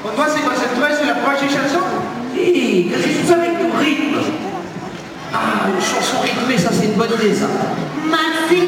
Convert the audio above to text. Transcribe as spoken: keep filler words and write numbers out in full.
Pour toi, c'est concentré sur la prochaine chanson? Oui, qu'est-ce que tu fais avec ton rythme? Ah, une chanson rythmée, ça c'est une bonne idée ça. Maxime